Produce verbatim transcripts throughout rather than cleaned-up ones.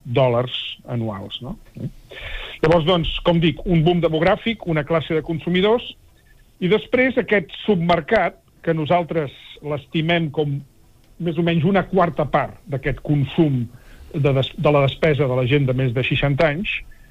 dòlars anuals, no? Llavors, doncs, com dic, un boom demogràfic, una classe de consumidors, i després aquest submercat, que nosaltres l'estimem com més o menys una quarta part d'aquest consum de, des, de la despesa de la gent de més de seixanta anys,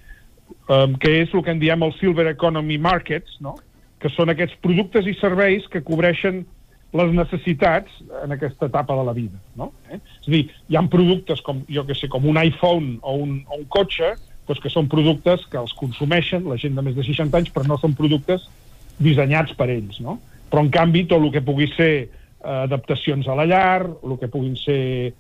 eh, que és el que en diem els Silver Economy Markets, no? Que són aquests productes i serveis que cobreixen les necessitats en aquesta etapa de la vida, no? Eh? És a dir, hi ha productes com, jo que sé, com un iPhone o un, o un cotxe, doncs que són productes que els consumeixen la gent de més de seixanta anys, però no són productes dissenyats per ells, no? Però, en canvi, tot el que pugui ser eh, adaptacions a la llar, el que puguin ser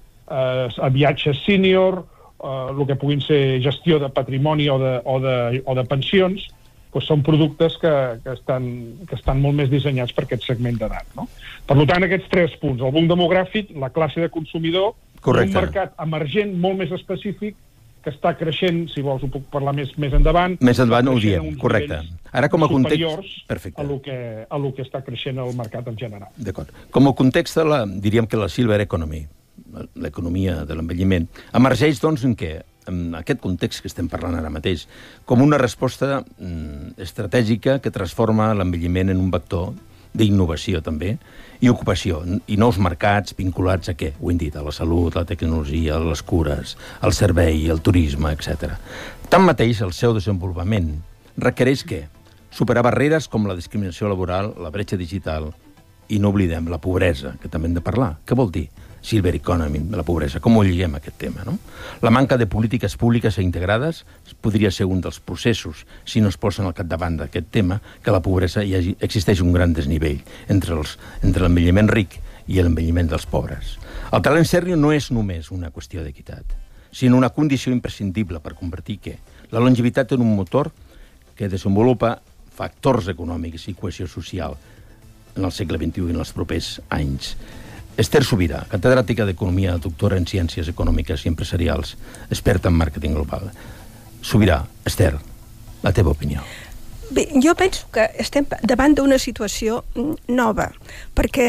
eh, viatges sènior, eh, el que puguin ser gestió de patrimoni o de, o de, o de pensions, doncs són productes que, que, estan, que estan molt més dissenyats per aquest segment d'edat, no? Per tant, aquests tres punts, el boom demogràfic, la classe de consumidor, correcte, un mercat emergent molt més específic que està creixent, si vols ho puc parlar més, més endavant. Més endavant ho diem, correcte. Ara com a context... Perfecte. A lo que, a lo que està creixent el mercat en general. D'acord. Com a context, la, diríem que la Silver Economy, l'economia de l'envelliment, emergeix, doncs, en què? En aquest context que estem parlant ara mateix, com una resposta mm, estratègica que transforma l'envelliment en un vector d'innovació, també, i ocupació, i nous mercats vinculats a què? Ho hem dit, a la salut, a la tecnologia, a les cures, al servei, al turisme, etcètera. Tanmateix, el seu desenvolupament requereix què? Superar barreres com la discriminació laboral, la bretxa digital, i no oblidem la pobresa, que també hem de parlar. Què vol dir? Silver Economy, la pobresa. Com ho lliguem, aquest tema, no? La manca de polítiques públiques e integrades podria ser un dels processos, si no es posen al capdavant d'aquest tema, que la pobresa hi hagi, existeix un gran desnivell entre els, entre l'envelliment ric i l'envelliment dels pobres. El talent sèrio no és només una qüestió d'equitat, sinó una condició imprescindible per convertir què? La longevitat en un motor que desenvolupa factors econòmics i cohesió social en el segle vint-i-u i en els propers anys. Esther Subirà, catedràtica d'Economia, doctora en Ciències Econòmiques i Empresarials, experta en màrqueting global. Subirà, Esther, la teva opinió. Bé, jo penso que estem davant d'una situació nova, perquè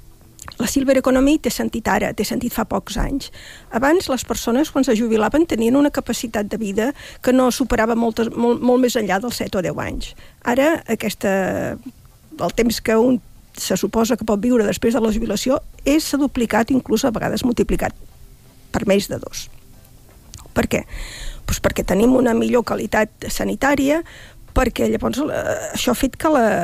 la Silver Economy té sentit ara, té sentit fa pocs anys. Abans, les persones, quan se jubilaven, tenien una capacitat de vida que no superava moltes, molt, molt més enllà dels set o deu anys. Ara, aquesta, el temps que un se suposa que pot viure després de la jubilació és s'ha duplicat, inclús a vegades multiplicat per més de dos. Per què? Pues perquè tenim una millor qualitat sanitària, perquè llavors això ha fet que la,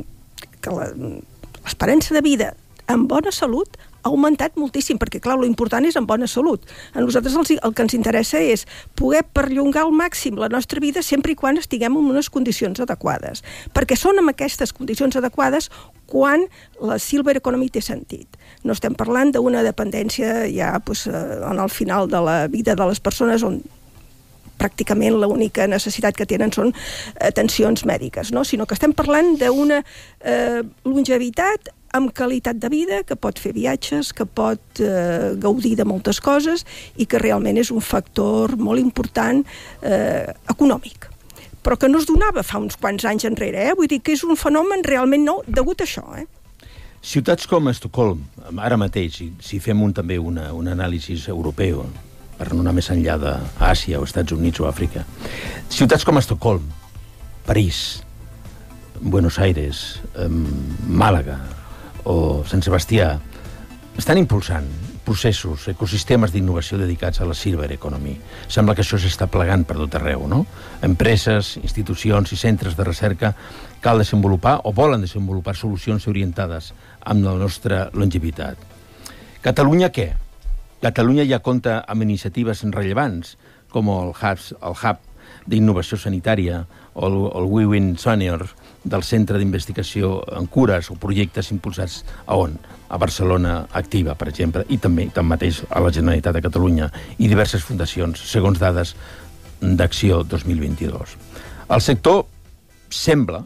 que la, l'esperança de vida en bona salut ha augmentat moltíssim, perquè, clar, l'important és en bona salut. A nosaltres el, el que ens interessa és poder perllongar al màxim la nostra vida sempre i quan estiguem en unes condicions adequades. Perquè són en aquestes condicions adequades quan la Silver Economy té sentit. No estem parlant d'una dependència ja pues, en el final de la vida de les persones on pràcticament l'única necessitat que tenen són atencions mèdiques, no? Sinó que estem parlant d'una eh, longevitat amb qualitat de vida, que pot fer viatges, que pot eh, gaudir de moltes coses i que realment és un factor molt important eh, econòmic. Però que no es donava fa uns quants anys enrere, eh? Vull dir que és un fenomen realment nou degut a això, eh? Ciutats com Estocolm, ara mateix, si, si fem un, també una, un anàlisi europeu, per no anar més enllà d'Àsia o Estats Units o Àfrica, ciutats com Estocolm, París, Buenos Aires, eh, Màlaga o Sant Sebastià estan impulsant processos, ecosistemes d'innovació dedicats a la Silver Economy. Sembla que això s'està plegant per tot arreu, no? Empreses, institucions i centres de recerca cal desenvolupar o volen desenvolupar solucions orientades amb la nostra longevitat. Catalunya què? Catalunya ja compta amb iniciatives rellevants com el Hub, el Hub d'Innovació Sanitària o el, el WeWin Senior del Centre d'Investigació en Cures o projectes impulsats a on? A Barcelona Activa, per exemple, i també, tanmateix, a la Generalitat de Catalunya i diverses fundacions, segons dades d'Acció dos mil vint-i-dos. El sector sembla,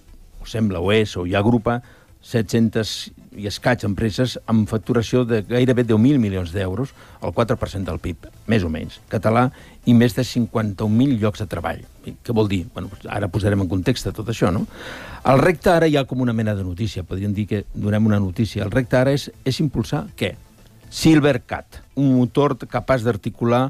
o sembla o és, o ja agrupa set-centes i escaig empreses amb facturació de gairebé deu mil milions d'euros, el quatre per cent del P I B, més o menys, català, i més de cinquanta-un mil llocs de treball. Què vol dir? Bueno, ara posarem en context tot això, no? El repte ara hi ha com una mena de notícia, podríem dir que donem una notícia. El repte ara és, és impulsar què? Silvercat, un motor capaç d'articular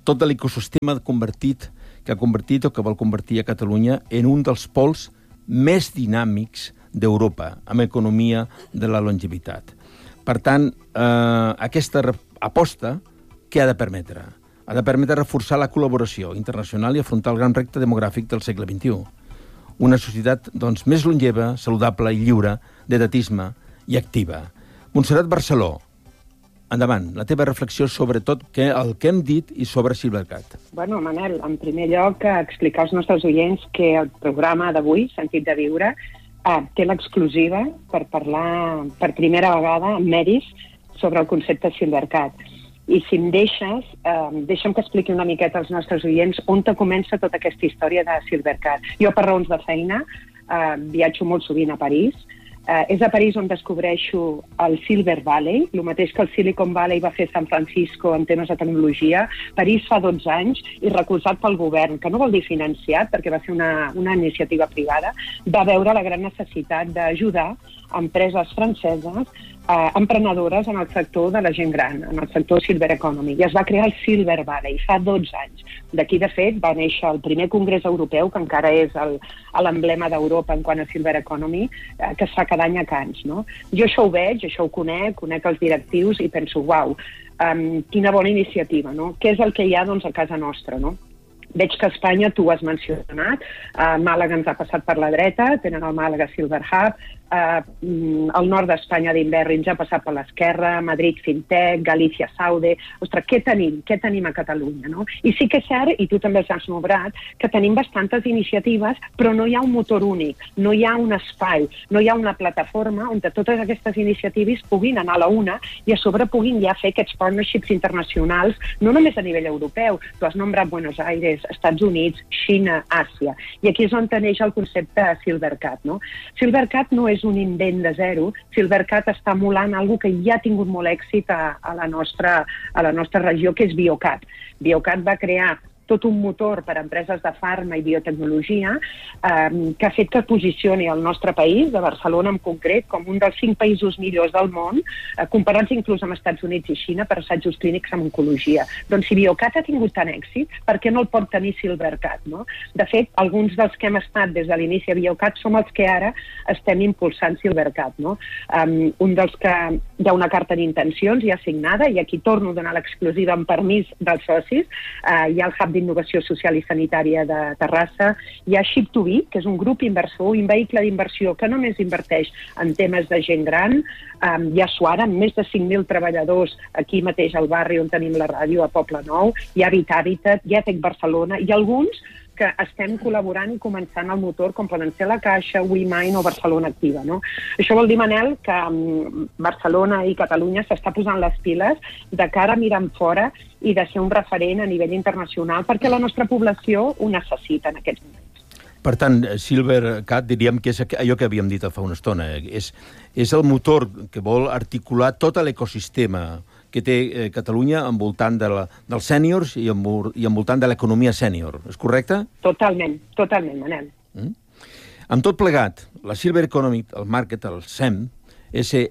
tot l'ecosistema convertit, que ha convertit o que vol convertir a Catalunya en un dels pols més dinàmics d'Europa, amb economia de la longevitat. Per tant, eh, aquesta aposta, què ha de permetre? Ha de permetre reforçar la col·laboració internacional i afrontar el gran repte demogràfic del segle vint-i-u. Una societat doncs, més longeva, saludable i lliure d'edatisme i activa. Montserrat Barceló, endavant, la teva reflexió sobre tot que, el que hem dit i sobre Silvercat. Bueno, Manel, en primer lloc, explicar als nostres oients que el programa d'avui, Sentit de Viure, eh, té l'exclusiva per parlar per primera vegada amb Meris sobre el concepte Silvercat. I si em deixes, eh, deixa'm que expliqui una miqueta als nostres oients on te comença tota aquesta història de Silvercat. Jo, per raons de feina, eh, viatjo molt sovint a París. Eh, és a París on descobreixo el Silver Valley, el mateix que el Silicon Valley va fer San Francisco en temes de tecnologia. París fa dotze anys i recolzat pel govern, que no vol dir financiat, perquè va ser una, una iniciativa privada, va veure la gran necessitat d'ajudar empreses franceses eh, emprenedores en el sector de la gent gran, en el sector Silver Economy, i es va crear el Silver Valley fa dotze anys. D'aquí, de fet, va néixer el primer congrés europeu, que encara és l'emblema d'Europa en quant a Silver Economy, eh, que es fa cada any a Cannes, no? Jo això ho veig, això ho conec, conec els directius i penso, uau, um, quina bona iniciativa, no? Què és el que hi ha, doncs, a casa nostra, no? Veig que a Espanya, tu ho has mencionat, uh, Màlaga ens ha passat per la dreta, tenen el Màlaga Silver Hub, uh, el nord d'Espanya d'Inverri ens ha passat per l'esquerra, Madrid Fintech, Galícia Saude. Ostres, què tenim? Què tenim a Catalunya, no? I sí que és cert, i tu també els has nombrat, que tenim bastantes iniciatives, però no hi ha un motor únic, no hi ha un espai, no hi ha una plataforma on totes aquestes iniciatives puguin anar a la una i a sobre puguin ja fer aquests partnerships internacionals, no només a nivell europeu. Tu has nombrat Buenos Aires, Estats Units, Xina, Àsia. I aquí és on neix el concepte Silvercat, no? Silvercat no és un invent de zero. Silvercat està emulant alguna que ja ha tingut molt èxit a, a, la nostra, a la nostra regió, que és Biocat. Biocat va crear tot un motor per a empreses de farma i biotecnologia eh, que ha fet que posicioni el nostre país, de Barcelona en concret, com un dels cinc països millors del món, eh, comparats inclús amb Estats Units i Xina per assajos clínics en oncologia. Doncs si Biocat ha tingut tant èxit, per què no el pot tenir Silvercat, no? De fet, alguns dels que hem estat des de l'inici a Biocat som els que ara estem impulsant Silvercat, no? Um, un dels que hi ha una carta d'intencions ja signada, i aquí torno a donar l'exclusiva amb permís dels socis, uh, hi ha el Hub d'Innovació Social i Sanitària de Terrassa, hi ha Ship to Be, que és un grup inversor, un vehicle d'inversió que només inverteix en temes de gent gran, um, hi ha Suara, amb més de cinc mil treballadors aquí mateix al barri on tenim la ràdio, a Poble Nou, hi ha Habitat, hi ha Tec Barcelona, i alguns que estem col·laborant i començant el motor, com poden ser la Caixa, WeMind o Barcelona Activa, no? Això vol dir, Manel, que um, Barcelona i Catalunya s'està posant les piles de cara a mirar fora i de ser un referent a nivell internacional, perquè la nostra població ho necessita en aquests moments. Per tant, Silvercat diríem que és allò que havíem dit fa una estona. És, és el motor que vol articular tot l'ecosistema que té eh, Catalunya envoltant de la, dels sèniors i, envol, i envoltant de l'economia sènior. És correcte? Totalment, totalment, Manel. Mm? Amb tot plegat, la Silver Economy, el market, el S E M, S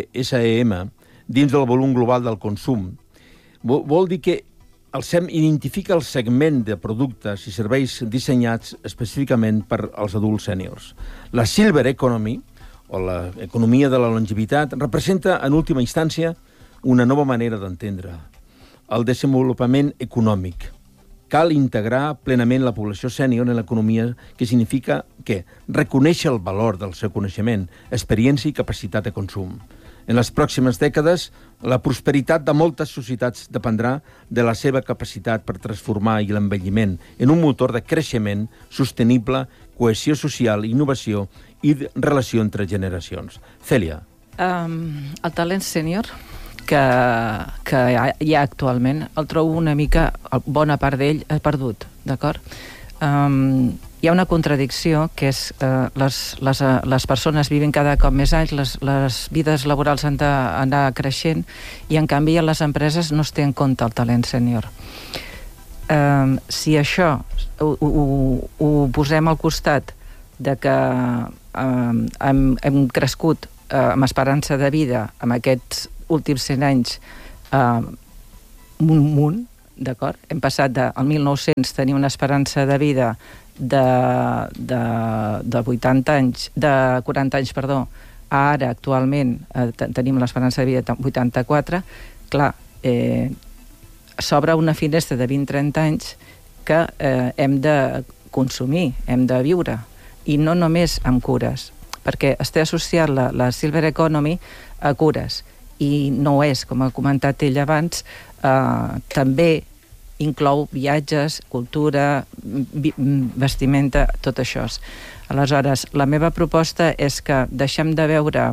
E M, dins del volum global del consum, vol, vol dir que el S E M identifica el segment de productes i serveis dissenyats específicament per als adults sèniors. La Silver Economy, o l'economia de la longevitat, representa, en última instància, una nova manera d'entendre el desenvolupament econòmic. Cal integrar plenament la població sènior en l'economia, que significa que reconèixer el valor del seu coneixement, experiència i capacitat de consum. En les pròximes dècades, la prosperitat de moltes societats dependrà de la seva capacitat per transformar i l'envelliment en un motor de creixement sostenible, cohesió social, innovació i relació entre generacions. Cèlia. Um, el talent sènior que, que hi ha actualment, el trobo una mica, bona part d'ell, perdut, d'acord? Um, hi ha una contradicció, que és uh, les, les, uh, les persones viven cada cop més anys, les, les vides laborals han d'anar creixent, i en canvi a les empreses no es té en compte el talent sènior. Um, si això ho, ho, ho posem al costat de que um, hem, hem crescut uh, amb esperança de vida amb aquests últims cent anys uh, un munt, d'acord? Hem passat de, al mil nou-cents tenir una esperança de vida de, de, de vuitanta anys, de quaranta anys, perdó, ara actualment eh, tenim l'esperança de vida de vuitanta-quatre, clar, eh, s'obre una finestra de vint-trenta anys que eh, hem de consumir, hem de viure, i no només amb cures, perquè està associat la, la Silver Economy a cures, i no és, com ha comentat ell abans, eh, també inclou viatges, cultura, vi, vestimenta, tot això. Aleshores, la meva proposta és que deixem de veure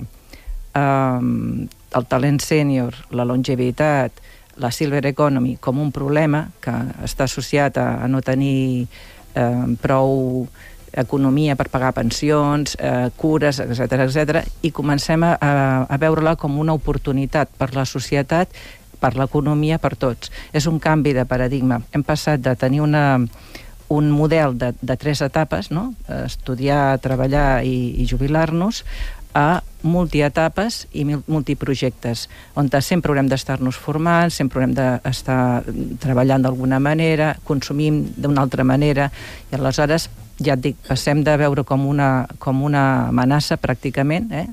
eh, el talent sènior, la longevitat, la Silver Economy com un problema que està associat a, a no tenir eh, prou economia per pagar pensions, eh, cures, etcètera, etcètera, i comencem a, a veure-la com una oportunitat per la societat, per l'economia, per tots. És un canvi de paradigma. Hem passat de tenir una, un model de, de tres etapes, no? Estudiar, treballar i, i jubilar-nos, a multietapes i multiprojectes, on sempre haurem d'estar-nos formant, sempre haurem d'estar treballant d'alguna manera, consumint d'una altra manera, i aleshores, ja et dic, passem de veure com una, com una amenaça, pràcticament, eh?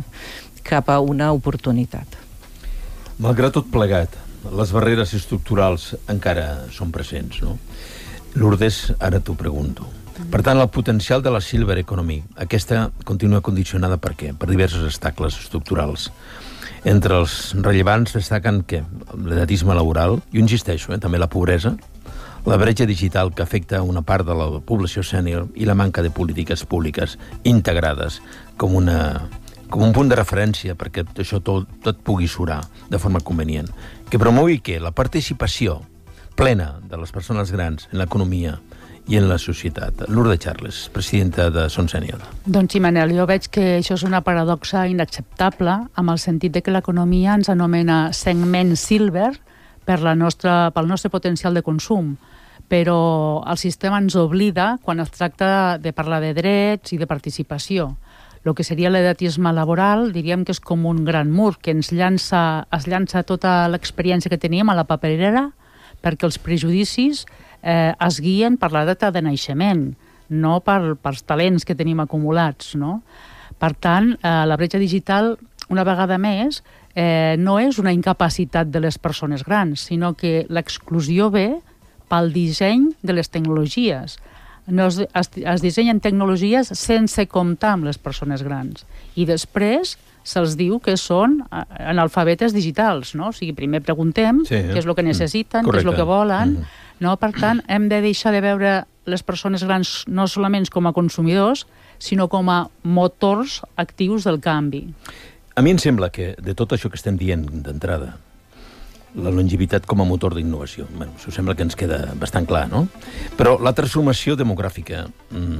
cap a una oportunitat. Malgrat tot plegat, les barreres estructurals encara són presents, no? Lourdes, ara t'ho pregunto. Per tant, el potencial de la Silver Economy, aquesta continua condicionada per què? Per diversos obstacles estructurals. Entre els rellevants destaquen què? L'edatisme laboral, jo insisteixo, eh? també la pobresa, la bretxa digital que afecta una part de la població sènior i la manca de polítiques públiques integrades com, una, com un punt de referència perquè això tot, tot pugui surar de forma convenient. Que promogui què? La participació plena de les persones grans en l'economia i en la societat. Lourdes Charles, presidenta de Som Sènior. Doncs sí, Manel, jo veig que això és una paradoxa inacceptable amb el sentit de que l'economia ens anomena segment silver per la nostra, pel nostre potencial de consum, però el sistema ens oblida quan es tracta de parlar de drets i de participació. El que seria l'edatisme laboral, diríem que és com un gran mur que ens llança, es llança tota l'experiència que teníem a la paperera perquè els prejudicis eh, es guien per la data de naixement, no per, pels talents que tenim acumulats, no? Per tant, eh, la bretxa digital, una vegada més, eh, no és una incapacitat de les persones grans, sinó que l'exclusió ve pel disseny de les tecnologies. No es, es, es dissenyen tecnologies sense comptar amb les persones grans. I després se'ls diu que són analfabetes digitals, no? O sigui, primer preguntem sí, eh? què és el que necessiten, Correcte. què és el que volen, mm. no? Per tant, hem de deixar de veure les persones grans no solament com a consumidors, sinó com a motors actius del canvi. A mi em sembla que de tot això que estem dient d'entrada, la longevitat com a motor d'innovació, bueno, això sembla que ens queda bastant clar, no? Però la transformació demogràfica mmm,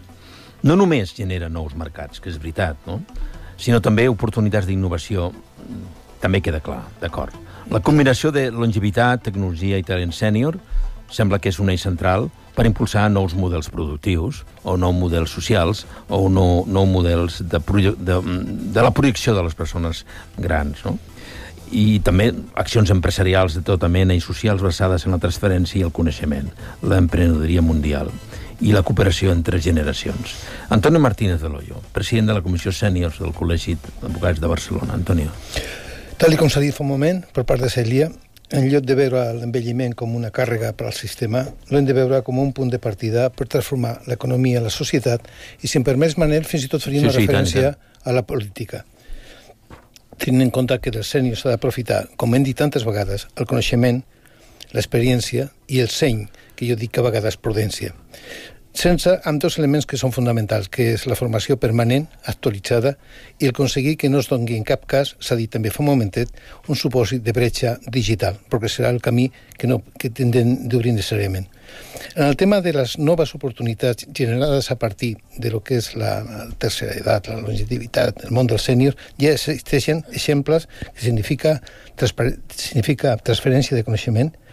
no només genera nous mercats, que és veritat, no? Sinó també oportunitats d'innovació, també queda clar, d'acord. La combinació de longevitat, tecnologia i talent sènior sembla que és un eix central per impulsar nous models productius, o nous models socials, o nous nou models de, de, de la projecció de les persones grans, no? I també accions empresarials de tota mena i socials basades en la transferència i el coneixement, l'emprenedoria mundial i la cooperació entre generacions. Antonio Martínez de Loyo, president de la Comissió Sèniors del Col·legi d'Advocats de Barcelona. Antonio. Tal com s'ha dit fa un moment, per part de Cèlia, en lloc de veure l'envelliment com una càrrega per al sistema, l'hem de veure com un punt de partida per transformar l'economia, la societat, i si em permets, Manel, fins i tot faria una sí, sí, referència tant, tant. a la política. Tenint en compte que dels sèniors s'ha d'aprofitar, com hem dit tantes vegades, el coneixement, l'experiència i el seny, que jo dic que a vegades prudència. Sense amb dos elements que són fonamentals, que és la formació permanent, actualitzada, i el aconseguir que no es doni en cap cas, s'ha dit també fa un momentet, un supòsit de bretxa digital, perquè serà el camí que, no, que tindrem d'obrir necessàriament. En el tema de les noves oportunitats generades a partir de lo que és la tercera edat, la longevitat, el món dels sèniors, ja existeixen exemples que significa, significa transferència de coneixement,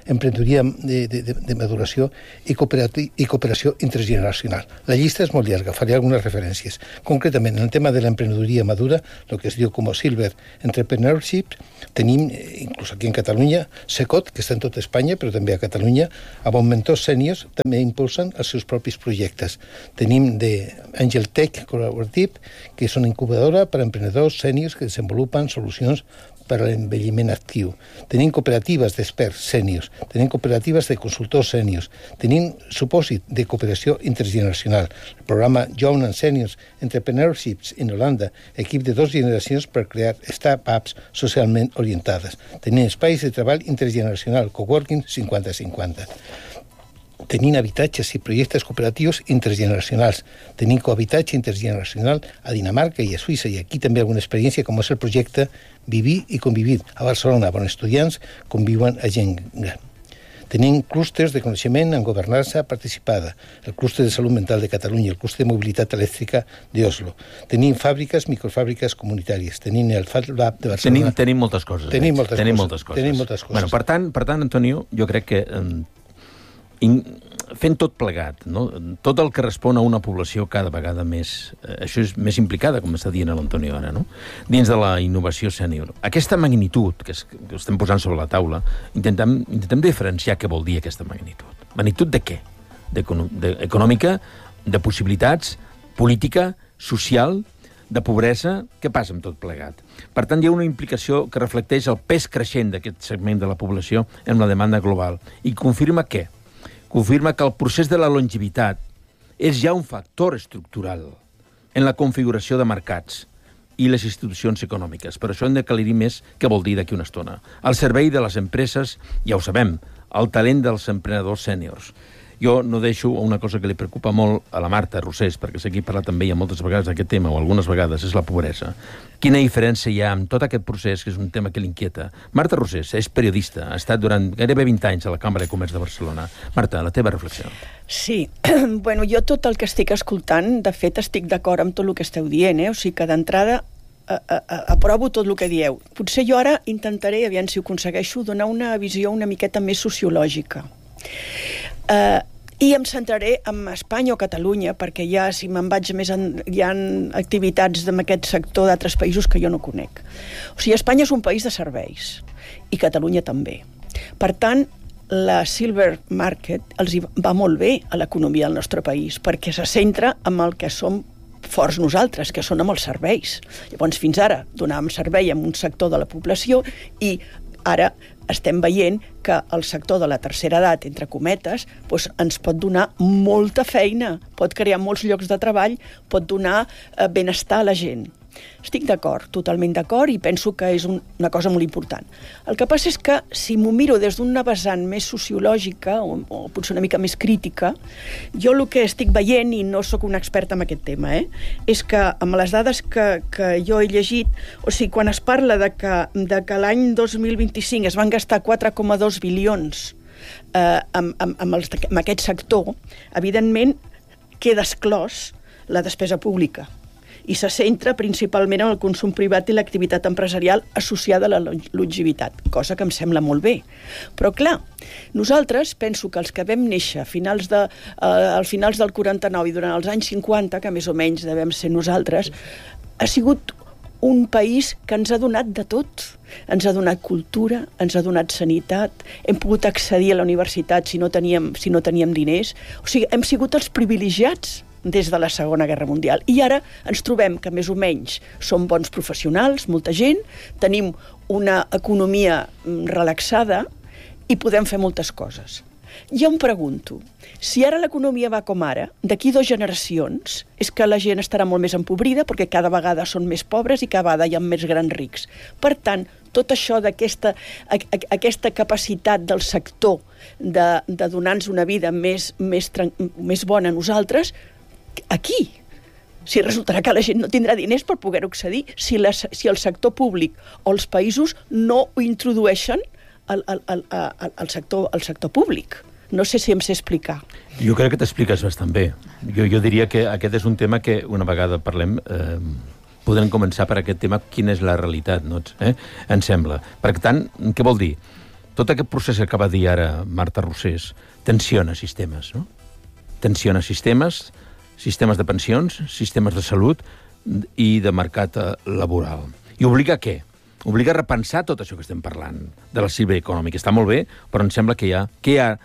emprenedoria de, de, de maduració i, i cooperació intergeneracional. La llista és molt llarga, faré algunes referències. Concretament, en el tema de l'emprenedoria madura, el que es diu com a Silver Entrepreneurship, tenim, inclús aquí en Catalunya, SECOT, que està en tota Espanya, però també a Catalunya, amb mentors sèniors també impulsen els seus propis projectes. Tenim de Angel Tech Collaborative, que és una incubadora per a emprenedors sèniors que desenvolupen solucions per a l'envelliment actiu. Tenim cooperatives d'experts sèniors, tenim cooperatives de consultors sèniors, tenim supòsit de cooperació intergeneracional, el programa Young and Seniors Entrepreneurships en Holanda, equip de dues generacions per crear start-ups socialment orientades. Tenim espais de treball intergeneracional, coworking cinquanta cinquanta. Tenim habitatges i projectes cooperatius intergeneracionals. Tenim cohabitatge intergeneracional a Dinamarca i a Suïssa, i aquí també alguna experiència, com és el projecte Vivir i Convivir a Barcelona, on estudiants conviuen a gent gran. Tenim clústers de coneixement en governança participada, el clúster de salut mental de Catalunya, el clúster de mobilitat elèctrica d'Oslo. Tenim fàbriques, microfàbriques comunitàries. Tenim el Fat Lab de Barcelona. Tenim, tenim moltes coses. Tenim moltes, tenim coses. moltes coses. Tenim moltes coses. Bueno, per tant, per tant, Antonio, jo crec que eh, in, fent tot plegat, no? Tot el que respon a una població cada vegada més, eh, això és més implicada, com està dient l'Antonio ara, no? Dins de la innovació sènior. Aquesta magnitud que, es, que estem posant sobre la taula, intentem, intentem diferenciar què vol dir aquesta magnitud. Magnitud de què? De, de, econòmica, de possibilitats, política, social, de pobresa. Què passa amb tot plegat? Per tant, hi ha una implicació que reflecteix el pes creixent d'aquest segment de la població en la demanda global i confirma què? Confirma que el procés de la longevitat és ja un factor estructural en la configuració de mercats i les institucions econòmiques. Per això hem d'aclarir més què vol dir d'aquí una estona. Al servei de les empreses, ja ho sabem, el talent dels emprenedors sèniors. Jo no deixo una cosa que li preocupa molt a la Marta Rosés, perquè sé que he parlat amb ella moltes vegades d'aquest tema, o algunes vegades, és la pobresa. Quina diferència hi ha amb tot aquest procés, que és un tema que l'inquieta? Marta Rosés és periodista, ha estat durant gairebé vint anys a la Cambra de Comerç de Barcelona. Marta, la teva reflexió. Sí, bueno, jo tot el que estic escoltant, de fet, estic d'acord amb tot el que esteu dient, eh? O sigui que d'entrada a, a, a, aprovo tot el que dieu. Potser jo ara intentaré, aviam si ho aconsegueixo, donar una visió una miqueta més sociològica. Eh... Uh, I em centraré en Espanya o Catalunya, perquè ja, si me'n vaig més en, hi ha activitats d'aquest sector d'altres països que jo no conec. O sigui, Espanya és un país de serveis, i Catalunya també. Per tant, la Silver Market els va molt bé a l'economia del nostre país, perquè se centra en el que som forts nosaltres, que són amb els serveis. Llavors, fins ara donàvem servei a un sector de la població i ara estem veient que el sector de la tercera edat, entre cometes, doncs ens pot donar molta feina, pot crear molts llocs de treball, pot donar eh, benestar a la gent. Estic d'acord, totalment d'acord, i penso que és un, una cosa molt important. El que passa és que, si m'ho miro des d'una vessant més sociològica, o, o potser una mica més crítica, jo el que estic veient, i no sóc una experta en aquest tema, eh, és que amb les dades que, que jo he llegit, o sigui, quan es parla de que, de que l'any dos mil vint-i-cinc es van gastar quatre coma dos bilions eh, amb, amb, amb, els, amb aquest sector, evidentment queda exclòs la despesa pública, i se centra principalment en el consum privat i l'activitat empresarial associada a la longevitat, cosa que em sembla molt bé. Però, clar, nosaltres, penso que els que vam néixer a finals de, eh, als finals del quaranta-nou i durant els anys cinquanta, que més o menys devem ser nosaltres, ha sigut un país que ens ha donat de tot. Ens ha donat cultura, ens ha donat sanitat, hem pogut accedir a la universitat si no teníem, si no teníem diners. O sigui, hem sigut els privilegiats des de la Segona Guerra Mundial. I ara ens trobem que més o menys som bons professionals, molta gent, tenim una economia relaxada i podem fer moltes coses. Jo em pregunto, si ara l'economia va com ara, d'aquí dues generacions, és que la gent estarà molt més empobrida perquè cada vegada són més pobres i cada vegada hi ha més grans rics. Per tant, tot això d'aquesta aquesta capacitat del sector de, de donar-nos una vida més, més, més bona a nosaltres, aquí, si resultarà que la gent no tindrà diners per poder-ho accedir, si, la, si el sector públic o els països no ho introdueixen al, al, al, al, sector, al sector públic. No sé si em sé explicar. Jo crec que t'expliques bastant bé. Jo, jo diria que aquest és un tema que una vegada parlem, eh, podem començar per aquest tema, quina és la realitat, no? Eh? Em sembla. Per tant, què vol dir? tot aquest procés que acaba de dir ara Marta Rosés tensiona sistemes, no? Tensiona sistemes, sistemes de pensions, sistemes de salut i de mercat laboral. I obliga a què? Obliga a repensar tot això que estem parlant de la Silver Economy, que està molt bé, però em sembla que hi ha, que hi ha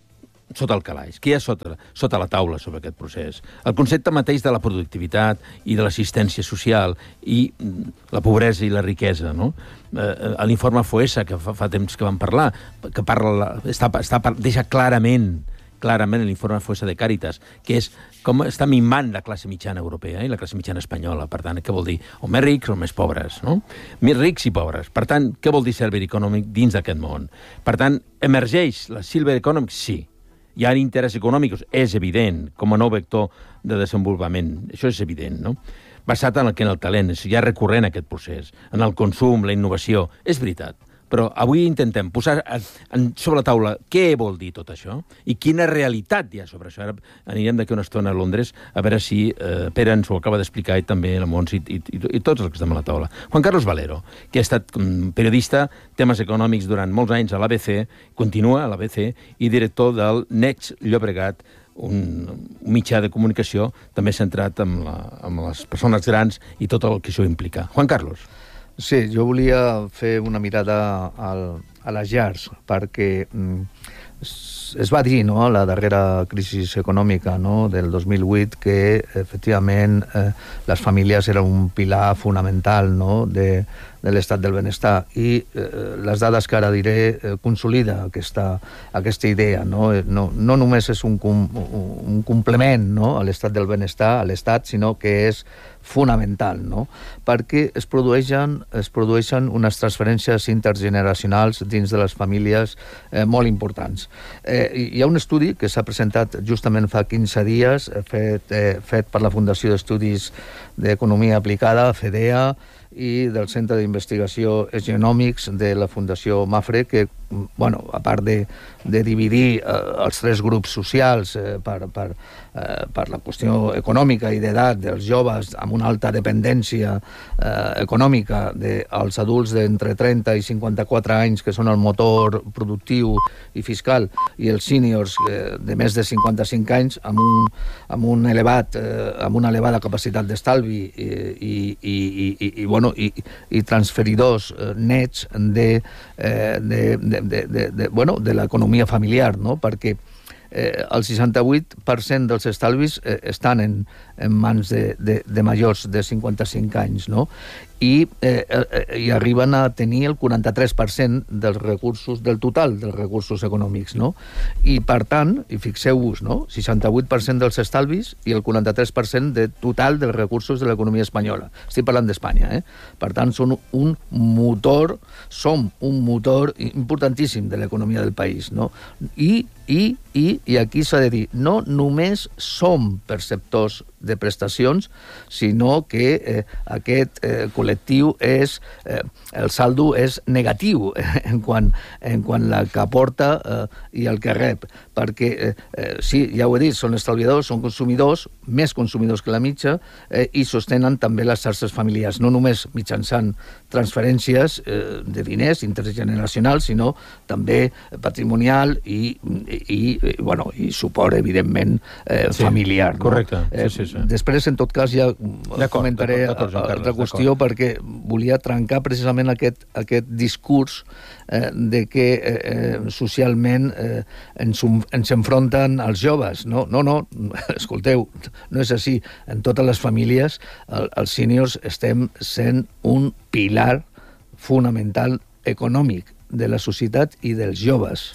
sota el calaix, que hi ha sota, sota la taula sobre aquest procés. El concepte mateix de la productivitat i de l'assistència social i la pobresa i la riquesa, no? Eh, l'informe Foessa, que fa, fa temps que vam parlar, que parla, està, està, deixa clarament clarament l'informe Foessa de Càritas, que és com està mimant la classe mitjana europea i la classe mitjana espanyola. Per tant, què vol dir? O més rics o més pobres, no? Més rics i pobres. Per tant, què vol dir Silver Economy dins d'aquest món? Per tant, emergeix la Silver Economy? Sí. Hi ha interessos econòmics, és evident, com a nou vector de desenvolupament. Això és evident, no? Basat en el que en el talent, ja és recurrent aquest procés, en el consum, la innovació. És veritat. Però avui intentem posar sobre la taula què vol dir tot això i quina realitat hi ha sobre això. Ara anirem d'aquí una estona a Londres a veure si eh, Pere ens ho acaba d'explicar i també el Mons i, i, i tots els que estem a la taula. Juan Carlos Valero, que ha estat periodista, temes econòmics durant molts anys a l'A B C, continua a l'A B C i director del Next Llobregat, un, un mitjà de comunicació també centrat en, la, en les persones grans i tot el que això implica. Juan Carlos. Sí, jo volia fer una mirada al, a les llars, perquè mm, es, es va dir, no?, a la darrera crisi econòmica, no?, del dos mil vuit, que efectivament eh, les famílies eren un pilar fonamental, no?, de, de l'estat del benestar, i eh, les dades que ara diré eh, consolida aquesta, aquesta idea, no? No, no només és un, com, un complement, no?, a l'estat del benestar, a l'estat, sinó que és fonamental, no? Perquè es produeixen, es produeixen unes transferències intergeneracionals dins de les famílies eh, molt importants. Eh, hi ha un estudi que s'ha presentat justament fa quinze dies, fet, eh, fet per la Fundació d'Estudis d'Economia Aplicada, FEDEA, i del Centre d'Investigació Econòmics de la Fundació Mafre, que, bueno, a part de, de dividir eh, els tres grups socials eh, per, per, eh, per la qüestió econòmica i d'edat dels joves amb una alta dependència eh, econòmica dels adults d'entre trenta i cinquanta-quatre anys, que són el motor productiu i fiscal, i els sèniors eh, de més de cinquanta-cinc anys amb, un, amb, un elevat, eh, amb una elevada capacitat d'estalvi i, i, i, i, i, bueno, i, i transferidors eh, nets de, eh, de, de, de, de, de, bueno, de l'economia familiar, no? Perquè eh, el seixanta-vuit per cent dels estalvis eh, estan en, en mans de, de, de majors de cinquanta-cinc anys, no? I, eh, eh, i arriben a tenir el quaranta-tres per cent dels recursos, del total dels recursos econòmics, no? I, per tant, i fixeu-vos, no?, seixanta-vuit per cent dels estalvis i el quaranta-tres per cent de total dels recursos de l'economia espanyola. Estic parlant d'Espanya, eh? Per tant, són un motor, som un motor importantíssim de l'economia del país, no? I, i, i, i aquí s'ha de dir, no només som perceptors de prestacions, sinó que eh, aquest eh, col·lectiu és, eh, el saldo és negatiu eh, en, quant, en quant la que aporta eh, i el que rep, perquè eh, eh, sí, ja ho he dit, són estalviadors, són consumidors, més consumidors que la mitja, eh, i sostenen també les xarxes familiars, no només mitjançant transferències eh, de diners intergeneracionals, sinó també patrimonial i, i, i, bueno, i suport, evidentment, eh, sí, familiar. No? Correcte, eh, sí, sí, sí. Després, en tot cas, ja comentaré altra qüestió, perquè volia trencar precisament aquest, aquest discurs eh, de que eh, socialment eh, ens, ens enfronten els joves. No, no, no, escolteu, no és així. En totes les famílies, el, els sèniors estem sent un pilar fonamental econòmic de la societat i dels joves.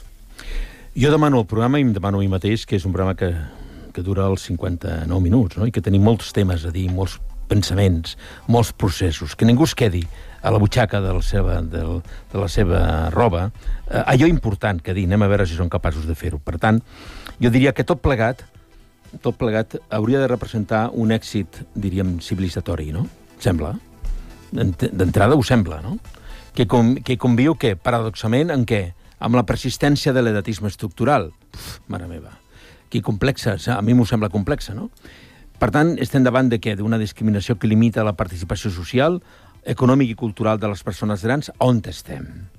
Jo demano el programa i em demano a mi mateix, que és un programa que que dura els cinquanta-nou minuts, no? I que tenim molts temes a dir, molts pensaments, molts processos, que ningú es quedi a la butxaca de la seva, de, de la seva roba, eh, allò important que dir, anem a veure si són capaços de fer-ho. Per tant, jo diria que tot plegat, tot plegat hauria de representar un èxit, diríem, civilitzatori, no? Sembla. D'entrada ho sembla, no? Que, com, que conviu, què? Paradoxament, en què? Amb la persistència de l'edatisme estructural. Uf, mare meva. Que complexa, a mi m'ho sembla complexa, no? Per tant, estem davant de què? D'una discriminació que limita la participació social, econòmica i cultural de les persones grans. On estem?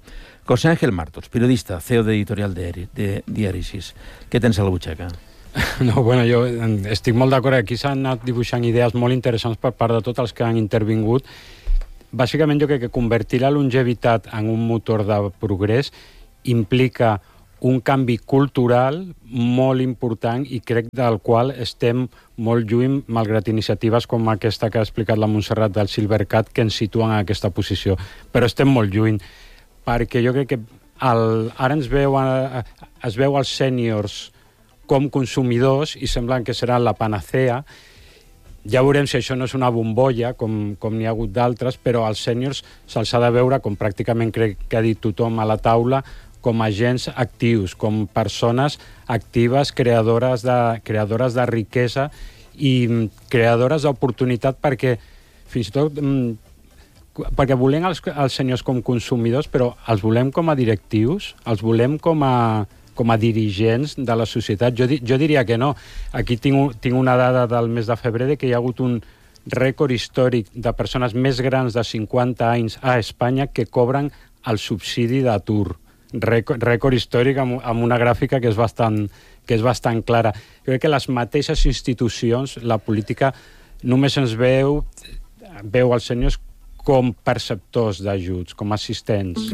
José Ángel Martos, periodista, C E O d'Editorial de Diàrisis. Què tens a la butxaca? No, bueno, jo estic molt d'acord. Aquí s'han anat dibuixant idees molt interessants per part de tots els que han intervingut. Bàsicament, jo crec que convertir la longevitat en un motor de progrés implica un canvi cultural molt important i crec del qual estem molt lluny, malgrat iniciatives com aquesta que ha explicat la Montserrat del Silvercat, que ens situen en aquesta posició. Però estem molt lluny, perquè jo crec que el, ara ens veu, es veu els sèniors com consumidors i semblen que seran la panacea. Ja veurem si això no és una bombolla, com, com n'hi ha hagut d'altres, però als sèniors se'ls ha de veure, com pràcticament crec que ha dit tothom a la taula, com agents actius, com persones actives, creadores de, creadores de riquesa i creadores d'oportunitat, perquè fins i tot perquè volem els, els senyors com consumidors, però els volem com a directius, els volem com a, com a dirigents de la societat. Jo, jo diria que no. Aquí tinc, tinc una dada del mes de febrer de que hi ha hagut un rècord històric de persones més grans de cinquanta anys a Espanya que cobren el subsidi d'atur. Rècord, rècord històric amb, amb una gràfica que és bastant, que és bastant clara. Jo crec que les mateixes institucions, la política, només ens veu, veu els senyors com perceptors d'ajuts, com assistents.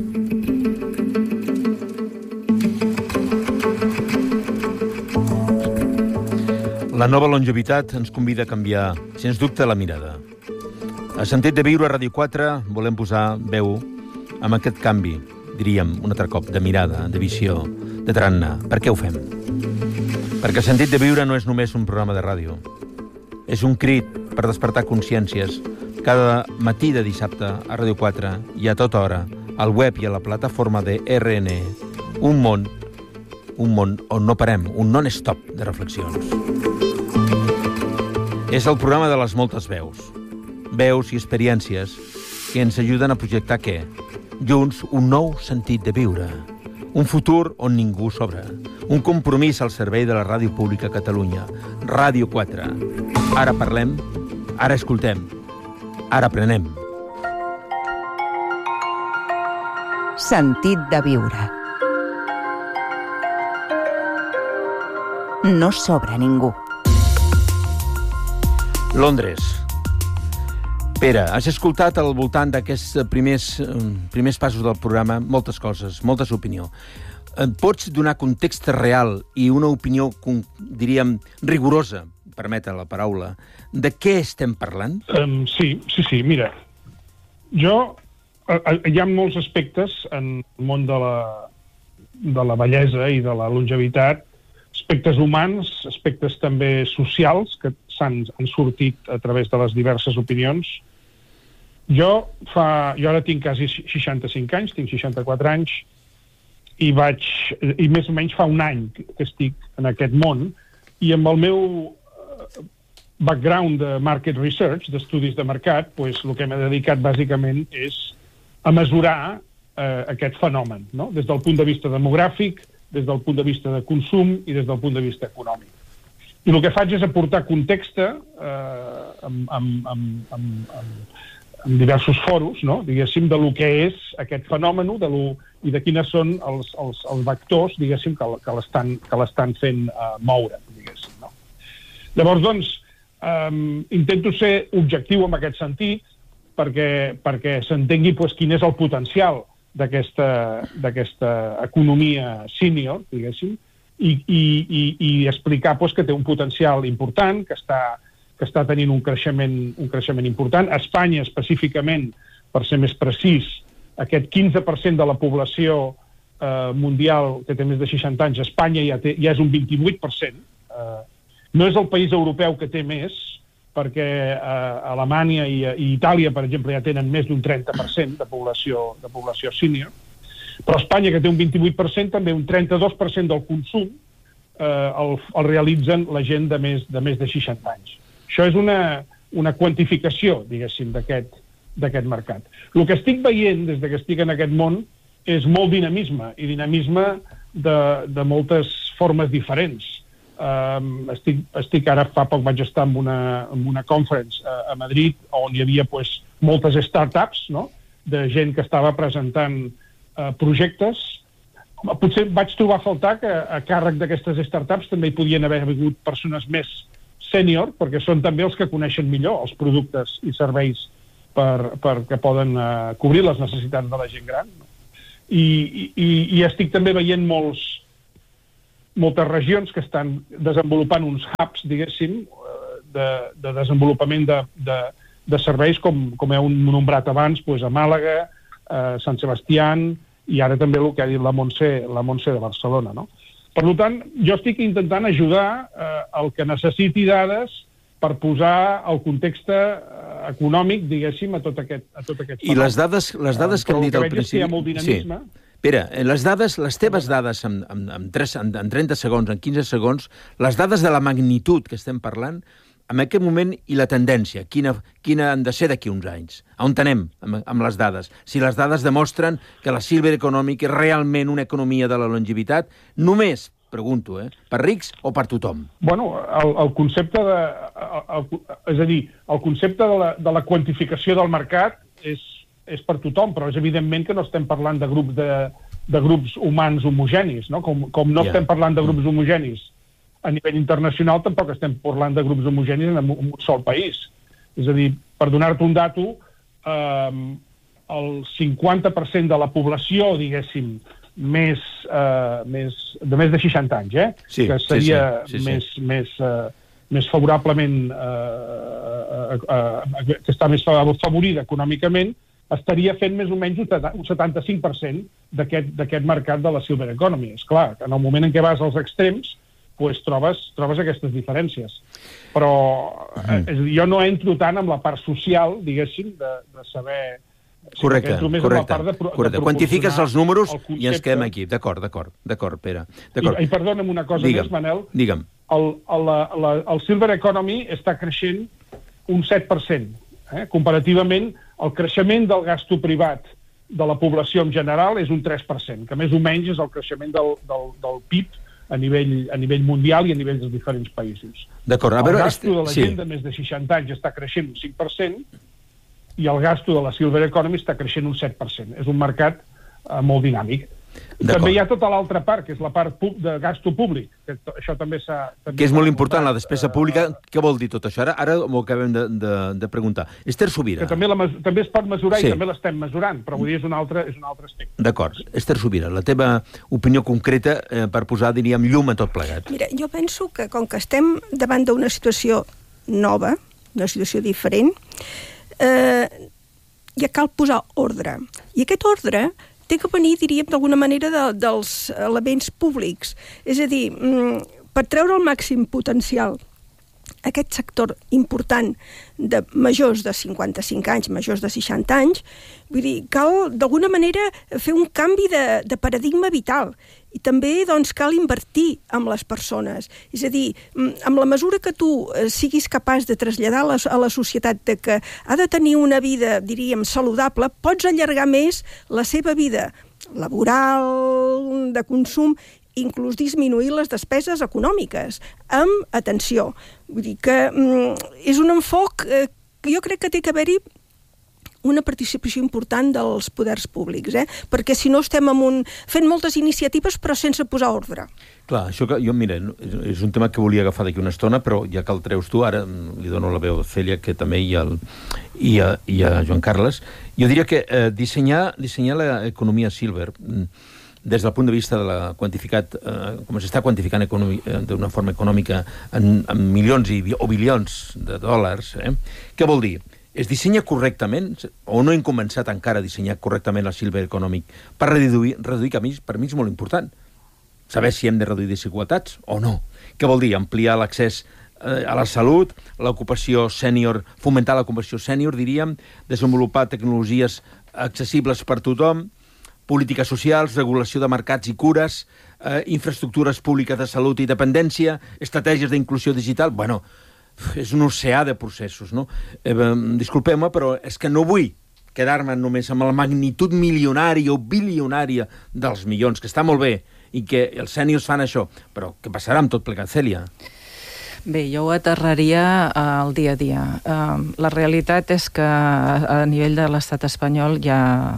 La nova longevitat ens convida a canviar, sens dubte, la mirada. A Sentit de Viure, a Ràdio quatre, volem posar veu amb aquest canvi, diríem, un altre cop, de mirada, de visió, de tarannà. Per què ho fem? Perquè Sentit de Viure no és només un programa de ràdio. És un crit per despertar consciències cada matí de dissabte a Ràdio quatre i a tota hora al web i a la plataforma de R N E. Un món, un món on no parem, un non-stop de reflexions. És el programa de les moltes veus. Veus i experiències que ens ajuden a projectar què? Junts, un nou sentit de viure. Un futur on ningú sobra. Un compromís al servei de la ràdio pública a Catalunya. Ràdio quatre. Ara parlem, ara escoltem, ara aprenem. Sentit de viure. No sobra ningú. Londres. Pere, has escoltat al voltant d'aquests primers, primers passos del programa moltes coses, moltes opinions. Pots donar context real i una opinió, diríem, rigorosa, permeta la paraula, de què estem parlant? Um, sí, sí, sí, mira, jo, hi ha molts aspectes en el món de la, de la bellesa i de la longevitat, aspectes humans, aspectes també socials, que s'han han sortit a través de les diverses opinions. Jo, fa, jo ara tinc quasi seixanta-cinc anys, tinc seixanta-quatre anys, i vaig, i més o menys fa un any que estic en aquest món, i amb el meu background de market research, d'estudis de mercat, pues, el que m'he dedicat bàsicament és a mesurar eh, aquest fenomen, no? Des del punt de vista demogràfic, des del punt de vista de consum i des del punt de vista econòmic. I el que faig és aportar context eh, amb, amb, amb, amb, amb, amb diversos foros, no? Diguéssim, de lo que és aquest fenomen de lo, i de quines són els, els, els vectors, diguéssim, que, que l'estan que l'estan fent uh, moure, diguéssim, no? Llavors, doncs, um, intento ser objectiu en aquest sentit perquè, perquè s'entengui pues, quin és el potencial d'aquesta economia sènior, diguéssim, i, i, i, i explicar pues, que té un potencial important, que està, que està tenint un creixement, un creixement important. A Espanya, específicament, per ser més precís, aquest quinze per cent de la població eh, mundial que té més de seixanta anys, a Espanya ja, té, ja és un vint-i-vuit per cent. Eh, no és el país europeu que té més, perquè eh, Alemanya i, i Itàlia, per exemple, ja tenen més d'un trenta per cent de població, de població sènior. Però Espanya, que té un vint-i-vuit per cent, també un trenta-dos per cent del consum eh, el, el realitzen la gent de més de, més de seixanta anys. Això és una, una quantificació, diguéssim, d'aquest mercat. El que estic veient des que estic en aquest món és molt dinamisme, i dinamisme de, de moltes formes diferents. Um, estic, estic ara, fa poc vaig estar en una, en una conference a, a Madrid on hi havia pues, moltes startups, no? De gent que estava presentant uh, projectes. Potser vaig trobar a faltar que a càrrec d'aquestes startups també hi podien haver hagut persones més sènior, perquè són també els que coneixen millor els productes i serveis per, per que poden uh, cobrir les necessitats de la gent gran. I, i, i estic també veient molts, moltes regions que estan desenvolupant uns hubs, diguéssim, de, de desenvolupament de, de, de serveis, com, com heu nombrat abans, doncs a Màlaga, a Sant Sebastián, i ara també el que ha dit la Montse, la Montse de Barcelona, no? Per tant, jo estic intentant ajudar eh, el que necessiti dades per posar el context eh, econòmic, diguéssim, a tot aquest, a tot aquest I les dades, les dades que hem dit al principi... Hi ha molt dinamisme. Sí. Pere, les dades, les teves dades en, en, en, tres, en, en trenta segons, en quinze segons, les dades de la magnitud que estem parlant, en aquest moment i la tendència, quina, quina han de ser d'aquí uns anys? On anem amb, amb les dades? Si les dades demostren que la Silver Economy és realment una economia de la longevitat, només, pregunto, eh, per rics o per tothom? Bueno, el, el concepte de... El, el, és a dir, el concepte de la, de la quantificació del mercat és, és per tothom, però és evidentment que no estem parlant de grups, de, de grups humans homogenis, no? Com, com no yeah. estem parlant de grups homogenis a nivell internacional, tampoc estem parlant de grups homogenis en un sol país. És a dir, per donar-te un dato, eh, el cinquanta per cent de la població, diguéssim, més, eh, més, de més de seixanta anys, eh? Sí, que seria sí, sí, sí, més, sí. més, eh, més favorablement, eh, eh, eh, que està més favorida econòmicament, estaria fent més o menys un setanta-cinc per cent d'aquest mercat de la Silver Economy. És clar, en el moment en què vas als extrems, pues trobes, trobes aquestes diferències. Però mm. és dir, jo no entro tant amb la part social, diguéssim, de, de saber... Correcte, correcte. De, correcte. Quantifiques els números el i ens quedem aquí. D'acord, d'acord, d'acord, Pere. I, I perdona'm una cosa digue'm, més, Manel. Digue'm. El, el, el, el Silver Economy està creixent un set per cent. Eh? Comparativament, el creixement del gasto privat de la població en general és un tres per cent, que més o menys és el creixement del, del, del P I B a nivell, a nivell mundial i a nivell dels diferents països. D'acord. A veure, el est... gasto de la sí. gent de més de seixanta anys està creixent un cinc per cent i el gasto de la Silver Economy està creixent un set per cent. És un mercat eh, molt dinàmic. També hi ha tota l'altra part, que és la part de gasto públic. Que això també s'ha... Que és molt important, la despesa pública. Uh, Què vol dir tot això? Ara, ara m'ho acabem de, de, de preguntar. Esther Subira. Que també, la, també es pot mesurar sí. i també l'estem mesurant, però vull dir, és un altre, és un altre aspecte. D'acord. Esther Subira, la teva opinió concreta eh, per posar, diríem, llum a tot plegat. Mira, jo penso que com que estem davant d'una situació nova, una situació diferent, eh, ja cal posar ordre. I aquest ordre té que venir, diríem, d'alguna manera de, dels elements públics. És a dir, per treure el màxim potencial aquest sector important de majors de cinquanta-cinc anys, majors de seixanta anys, vull dir, cal d'alguna manera fer un canvi de, de paradigma vital. I també doncs, cal invertir amb les persones. És a dir, amb la mesura que tu siguis capaç de traslladar a la, a la societat de que ha de tenir una vida, diríem, saludable, pots allargar més la seva vida laboral, de consum, inclús disminuir les despeses econòmiques, amb atenció. Vull dir que mm, és un enfoc eh, que jo crec que té que haver-hi una participació important dels poders públics, eh? Perquè si no estem amb un, fent moltes iniciatives però sense posar ordre. Clar, això que jo, mira, és un tema que volia agafar d'aquí una estona, però ja que el treus tu, ara li dono la veu a Cèlia, que també hi ha el, i, a, i a Joan Carles. Jo diria que eh, dissenyar, dissenyar l'economia Silver des del punt de vista de la quantificat, eh, com s'està quantificant d'una forma econòmica en, en milions i, o bilions de dòlars, eh? Què vol dir? Es dissenya correctament, o no hem començat encara a dissenyar correctament la Silver Economy per reduir, reduir camis, per mi és molt important. Saber si hem de reduir desigualtats o no. Què vol dir? Ampliar l'accés eh, a la salut, l'ocupació sènior, fomentar l'ocupació sènior, diríem, desenvolupar tecnologies accessibles per tothom, polítiques socials, regulació de mercats i cures, eh, infraestructures públiques de salut i dependència, estratègies d'inclusió digital... Bueno, és un oceà de processos, no? Eh, disculpeu-me, però és que no vull quedar-me només amb la magnitud milionària o bilionària dels milions, que està molt bé, i que els sèniors fan això, però què passarà amb tot plegat, Cèlia? Bé, jo ho aterraria al dia a dia. Uh, la realitat és que a nivell de l'estat espanyol hi ha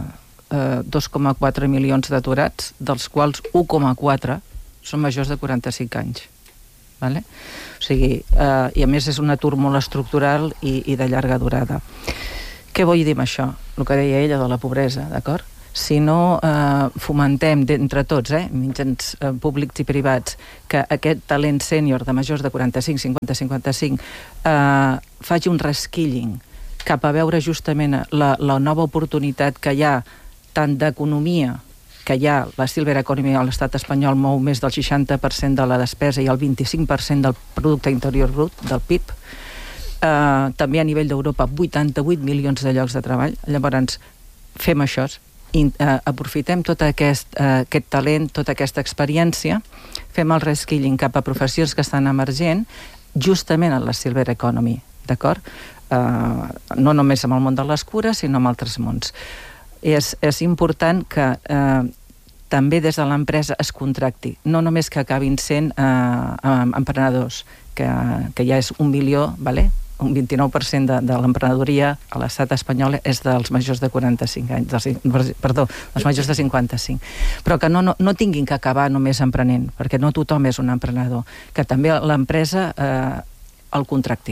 eh, dos coma quatre milions d'aturats, dels quals un coma quatre són majors de quaranta-cinc anys. Vale? O sigui, eh, i a més és un atur molt estructural i, i de llarga durada. Què vull dir amb això? El que deia ella de la pobresa, d'acord? Si no eh, fomentem d'entre tots, eh, mitjans eh, públics i privats, que aquest talent sènior de majors de quaranta-cinc, cinquanta, cinquanta-cinc eh, faci un reskilling cap a veure justament la, la nova oportunitat que hi ha tant d'economia, que hi ha la Silver Economy a l'estat espanyol mou més del seixanta per cent de la despesa i el vint-i-cinc per cent del producte interior brut, del P I B. Eh, també a nivell d'Europa, vuitanta-vuit milions de llocs de treball. Llavors, fem això, i, eh, aprofitem tot aquest, eh, aquest talent, tota aquesta experiència, fem el reskilling cap a professions que estan emergent, justament en la Silver Economy, d'acord? Eh, no només amb el món de les cures, sinó amb altres mons. És, és important que eh, també des de l'empresa es contracti, no només que acabin sent eh, emprenedors, que, que ja és un milió, vale? Un vint-i-nou per cent de, de l'emprenedoria a l'estat espanyol és dels majors de quaranta-cinc anys, dels, perdó, dels majors de cinquanta-cinc. Però que no, no, no tinguin que acabar només emprenent, perquè no tothom és un emprenedor, que també l'empresa eh, el contracti,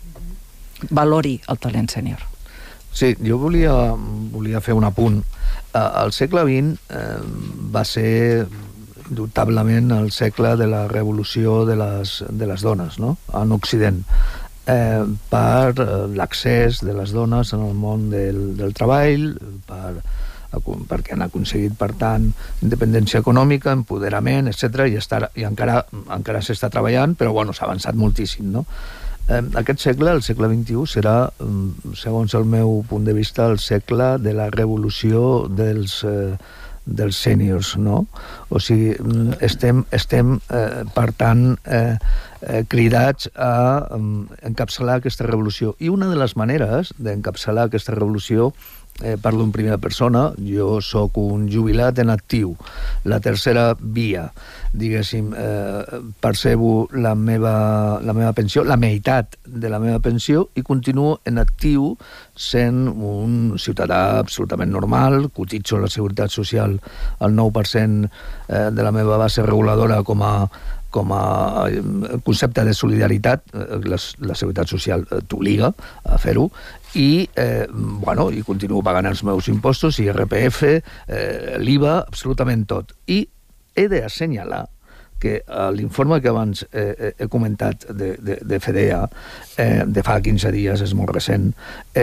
valori el talent sènior. Sí, jo volia, volia fer un apunt. Al segle vint eh, va ser indubtablement el segle de la revolució de les, de les dones, no?, en Occident. Eh, per l'accés de les dones en el món del, del treball, per, perquè han aconseguit, per tant, independència econòmica, empoderament, etcètera, i, estar, i encara, encara s'està treballant, però bueno, s'ha avançat moltíssim, no? Eh, aquest segle, el segle vint-i-u, serà, segons el meu punt de vista, el segle de la revolució dels... Eh, dels sèniors, no? O sigui, estem, estem eh, per tant, eh, eh, cridats a um, encapçalar aquesta revolució. I una de les maneres d'encapçalar aquesta revolució, eh, parlo en primera persona, jo sóc un jubilat en actiu, la tercera via, diguéssim, eh, percebo la meva, la meva pensió, la meitat de la meva pensió, i continuo en actiu sent un ciutadà absolutament normal, cotitzo a la Seguretat Social el nou per cent de la meva base reguladora com a, com a concepte de solidaritat, la, la Seguretat Social t'obliga a fer-ho, i, eh, bueno, i continuo pagant els meus impostos, I R P F, eh, l'I V A, absolutament tot. I he d'assenyalar que l'informe que abans eh, he comentat de, de, de F D A, eh, de fa quinze dies, és molt recent, eh,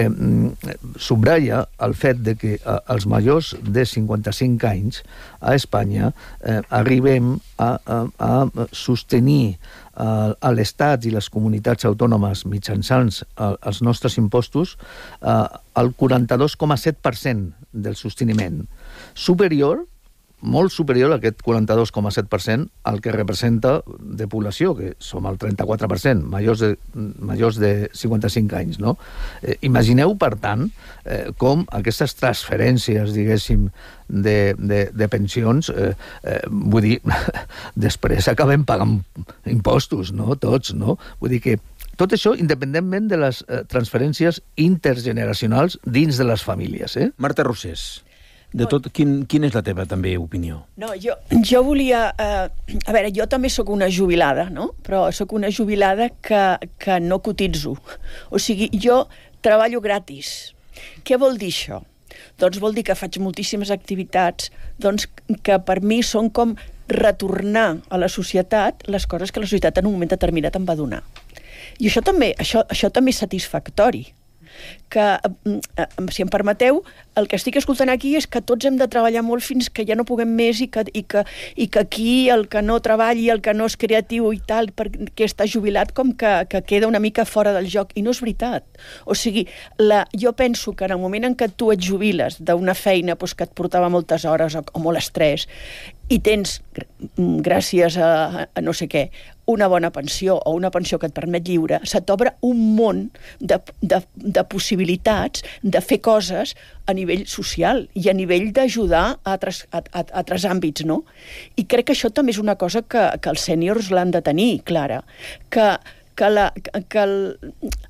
subratlla el fet de que eh, els majors de cinquanta-cinc anys a Espanya eh, arribem a, a, a sostenir eh, a l'Estat i les comunitats autònomes mitjançant eh, els nostres impostos eh, el quaranta-dos coma set per cent del sosteniment, superior, molt superior a aquest quaranta-dos coma set per cent al que representa de població, que som el trenta-quatre per cent, majors de, majors de cinquanta-cinc anys, no? Eh, imagineu, per tant, eh, com aquestes transferències, diguéssim, de, de, de pensions, eh, eh, vull dir, després acabem pagant impostos, no? Tots, no? Vull dir que tot això independentment de les eh, transferències intergeneracionals dins de les famílies, eh? Marta Rosés, de tot, quin, quina és la teva, també, opinió? No, jo, jo volia... Eh, a veure, jo també sóc una jubilada, no? Però sóc una jubilada que, que no cotitzo. O sigui, jo treballo gratis. Què vol dir això? Doncs vol dir que faig moltíssimes activitats doncs, que per mi són com retornar a la societat les coses que la societat en un moment determinat em va donar. I això també, això, això també és satisfactori. Que, si em permeteu, el que estic escoltant aquí és que tots hem de treballar molt fins que ja no puguem més i que, i que, i que aquí el que no treballi, el que no és creatiu i tal, perquè està jubilat, com que, que queda una mica fora del joc. I no és veritat. O sigui, la, jo penso que en el moment en què tu et jubiles d'una feina doncs, que et portava moltes hores o, o molt estrès, i tens, gràcies a, a no sé què, una bona pensió o una pensió que et permet lliure, se t'obre un món de, de, de possibilitats de fer coses a nivell social i a nivell d'ajudar a altres, a, a, a altres àmbits, no? I crec que això també és una cosa que, que els sèniors l'han de tenir clara, que, que, la, que el,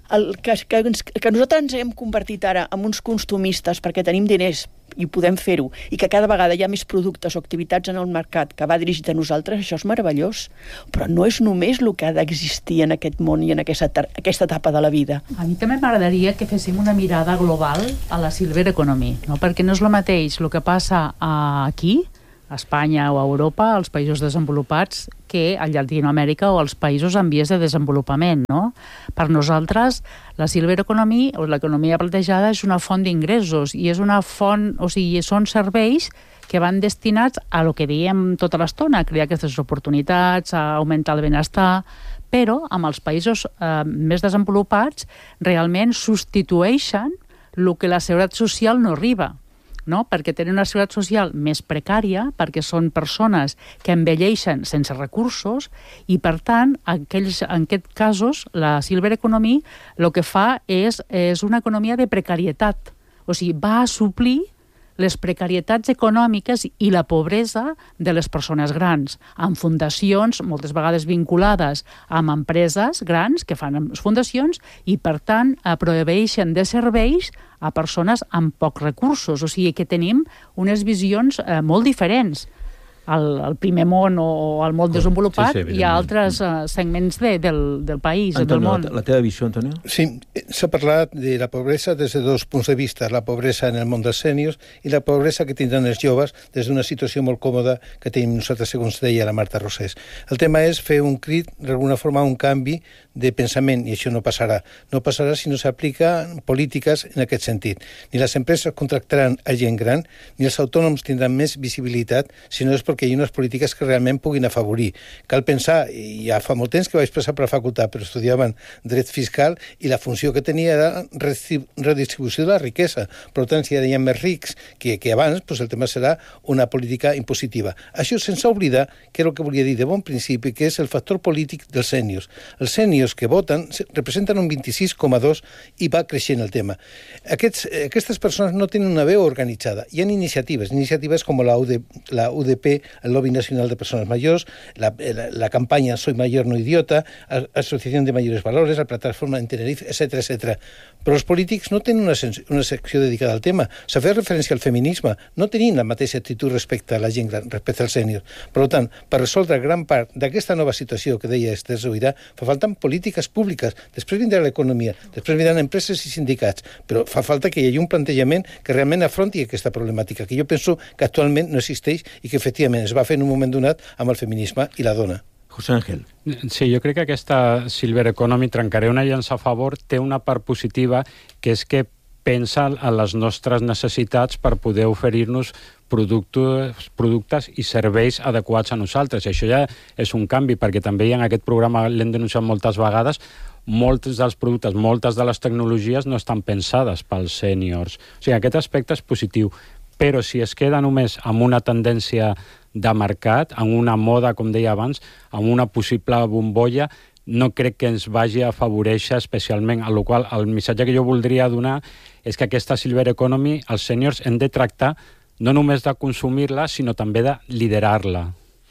el, que, que, que nosaltres ens hem convertit ara en uns consumistes perquè tenim diners i podem fer-ho, i que cada vegada hi ha més productes o activitats en el mercat que va dirigit a nosaltres, això és meravellós. Però no és només el que ha d'existir en aquest món i en aquesta, aquesta etapa de la vida. A mi també m'agradaria que féssim una mirada global a la silver economy, no? Perquè no és el mateix el que passa aquí, a Espanya o a Europa, als països desenvolupats, que a Llatinoamèrica o als països en vies de desenvolupament, no? Per nosaltres, la silver economy, o l'economia platejada, és una font d'ingressos i és una font, o sigui, són serveis que van destinats a lo que diem tota l'estona, a crear aquestes oportunitats, a augmentar el benestar, però amb els països eh, més desenvolupats realment substitueixen el que la seguretat social no arriba, no? Perquè tenen una seguretat social més precària, perquè són persones que envelleixen sense recursos i, per tant, aquells, en aquests casos, la silver economy el que fa és, és una economia de precarietat. O sigui, va a suplir les precarietats econòmiques i la pobresa de les persones grans, amb fundacions moltes vegades vinculades amb empreses grans que fan fundacions i, per tant, proveeixen de serveis a persones amb pocs recursos. O sigui que tenim unes visions eh, molt diferents. Al, al primer món o al món desenvolupat, sí, sí, hi ha altres uh, segments de, del, del país, Antonio, del món. La, la teva visió, Antonio? Sí, s'ha parlat de la pobresa des de dos punts de vista, la pobresa en el món dels sèniors i la pobresa que tindran els joves des d'una situació molt còmoda que tenim nosaltres, segons deia la Marta Rosés. El tema és fer un crit, d'alguna forma, un canvi de pensament, i això no passarà. No passarà si no s'aplica polítiques en aquest sentit. Ni les empreses contractaran a gent gran, ni els autònoms tindran més visibilitat, si no és perquè hi ha unes polítiques que realment puguin afavorir. Cal pensar, i ja fa molt temps que vaig passar per la facultat, però estudiaven dret fiscal i la funció que tenia era redistribució de la riquesa. Per tant, si hi ha més rics que, que abans, doncs el tema serà una política impositiva. Això sense oblidar que era el que volia dir de bon principi, que és el factor polític dels sèniors. Els sèniors que voten representen un vint-i-sis coma dos i va creixent el tema. Aquests, aquestes persones no tenen una veu organitzada. Hi ha iniciatives, iniciatives com la U D, la U D P, el Lobby Nacional de Personas Mayores, la, la, la campaña Soy Mayor No Idiota, Asociación de Mayores Valores, la plataforma en Tenerife, etcètera, etcètera. Però els polítics no tenen una, una secció dedicada al tema. S'ha fet referència al feminisme, no tenim la mateixa actitud respecte a la gent gran, respecte als sèniors. Per tant, per resoldre gran part d'aquesta nova situació que deia Esther Zuirà, fa falta polítiques públiques, després vindrà l'economia, després vindran empreses i sindicats, però fa falta que hi hagi un plantejament que realment afronti aquesta problemàtica, que jo penso que actualment no existeix i que efectivament es va fer en un moment donat amb el feminisme i la dona. José Ángel. Sí, jo crec que aquesta Silver Economy, trencaré una llança a favor, té una part positiva, que és que pensa en les nostres necessitats per poder oferir-nos productes, productes i serveis adequats a nosaltres. I això ja és un canvi, perquè també en aquest programa l'hem denunciat moltes vegades, molts dels productes, moltes de les tecnologies no estan pensades pels sèniors. O sigui, aquest aspecte és positiu, però si es queda només amb una tendència de mercat, en una moda, com deia abans, amb una possible bombolla, no crec que ens vagi a afavoréixer especialment, a la qual el missatge que jo voldria donar és que aquesta Silver Economy, els sèniors hem de tractar no només de consumir-la, sinó també de liderar-la.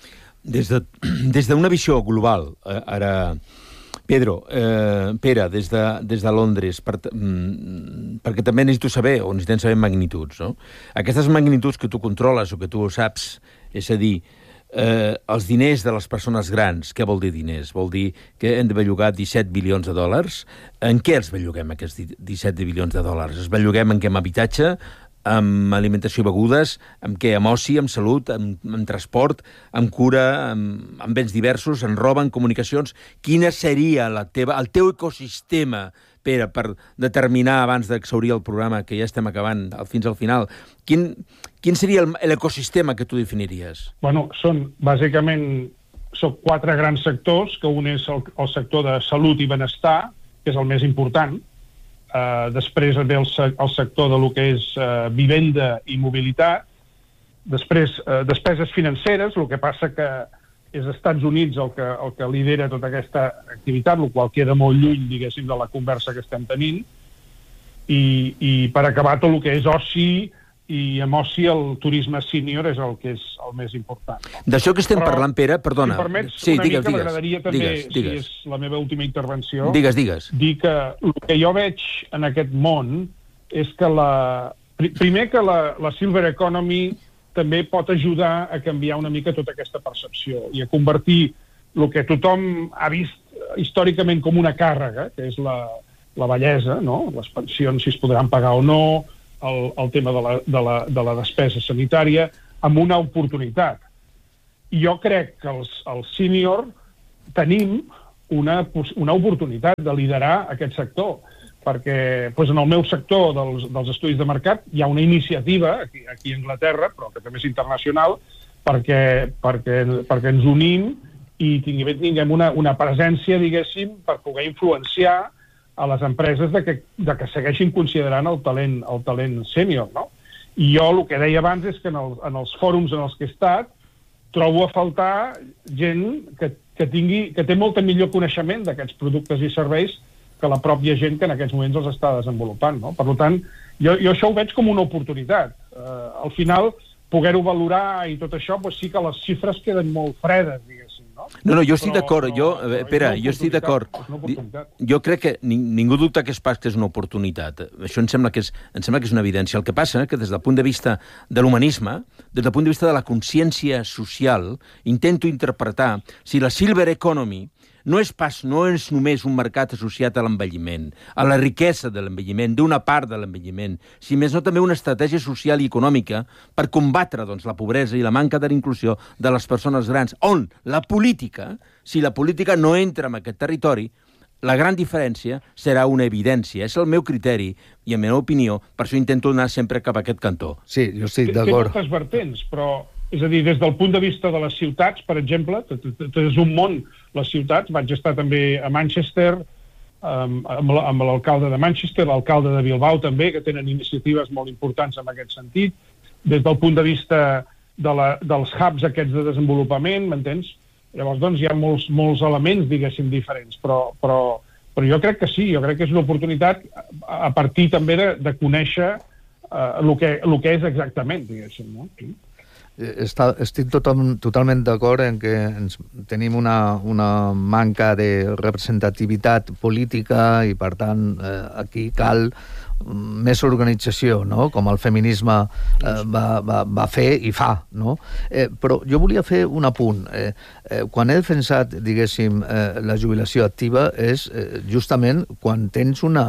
Des de, des d'una visió global, eh, ara... Pedro, eh, Pere, des de, des de Londres, per, mm, perquè també necessito saber, o necessitem saber magnituds, no? Aquestes magnituds que tu controles o que tu saps, és a dir, eh, els diners de les persones grans, què vol dir diners? Vol dir que hem de bellugar disset bilions de dòlars? En què els belluguem, aquests disset bilions de dòlars? Els belluguem en què? En habitatge, amb alimentació i begudes, amb què? Amb oci, amb salut, amb, amb transport, amb cura, amb, amb béns diversos, en roba, en comunicacions. Quina seria la teva, el teu ecosistema, Pere, per determinar, abans d'exhaurir el programa, que ja estem acabant fins al final, quin, quin seria l'ecosistema que tu definiries? Bueno, són, bàsicament, són quatre grans sectors, que un és el, el sector de salut i benestar, que és el més important. Uh, després ve el, el sector de lo que és uh, vivenda i mobilitat, després uh, despeses financeres, el que passa que és Estats Units el que, el que lidera tota aquesta activitat, el qual queda molt lluny, diguéssim, de la conversa que estem tenint, i, i per acabar tot el que és oci, i en oci el turisme sènior és el que és el més important. D'això que estem Però, parlant, Pere, perdona. Si permets, sí, una digues, mica digues, m'agradaria també, digues, digues. si és la meva última intervenció, digues, digues. dir que el que jo veig en aquest món és que la... Primer que la, la Silver Economy també pot ajudar a canviar una mica tota aquesta percepció i a convertir el que tothom ha vist històricament com una càrrega, que és la, la bellesa, no? Les pensions, si es podran pagar o no, el, el tema de la, de, la, de la despesa sanitària, amb una oportunitat. I jo crec que els, els sènior tenim una, una oportunitat de liderar aquest sector, perquè doncs, en el meu sector dels, dels estudis de mercat hi ha una iniciativa aquí, aquí a Anglaterra, però que també és internacional, perquè, perquè, perquè ens unim i tinguem, tinguem una, una presència, diguéssim, per poder influenciar a les empreses de que, de que segueixin considerant el talent, el talent sènior, no? I jo el que deia abans és que en, el, en els fòrums en els que he estat trobo a faltar gent que, que, tingui, que té molta millor coneixement d'aquests productes i serveis que la pròpia gent que en aquests moments els està desenvolupant, no? Per tant, jo, jo això ho veig com una oportunitat. Uh, al final, poder-ho valorar i tot això, doncs sí que les xifres queden molt fredes, diguéssim, no? No, no, jo estic d'acord. Jo, però Pere, és jo estic d'acord. és una oportunitat. Jo crec que ning ningú dubta que és pas que és una oportunitat. Això em sembla que és, em sembla que és una evidència. El que passa és que des del punt de vista de l'humanisme, des del punt de vista de la consciència social, intento interpretar si la Silver Economy no és pas, no és només un mercat associat a l'envelliment, a la riquesa de l'envelliment, d'una part de l'envelliment, si més no també una estratègia social i econòmica per combatre doncs, la pobresa i la manca de l'inclusió de les persones grans, on la política, si la política no entra en aquest territori, la gran diferència serà una evidència. És el meu criteri i, en la meva opinió, per això intento anar sempre cap a aquest cantó. Sí, jo estic Té d'acord. moltes vertents, però és a dir, des del punt de vista de les ciutats, per exemple, és un món, les ciutats. Vaig estar també a Manchester, amb l'alcalde de Manchester, l'alcalde de Bilbao també, que tenen iniciatives molt importants en aquest sentit. Des del punt de vista de la, dels hubs aquests de desenvolupament, m'entens? Llavors, doncs, hi ha molts, molts elements, diguéssim, diferents, però, però, però jo crec que sí, jo crec que és una oportunitat a partir també de, de conèixer uh, el, que, el que és exactament, diguéssim, no? Sí. Està, estic total, totalment d'acord en que ens, tenim una, una manca de representativitat política i, per tant, eh, aquí cal més organització, no? Com el feminisme eh, va, va, va fer i fa, no? Eh, però jo volia fer un apunt. Eh, eh, quan he defensat, diguéssim, eh, la jubilació activa és eh, justament quan tens una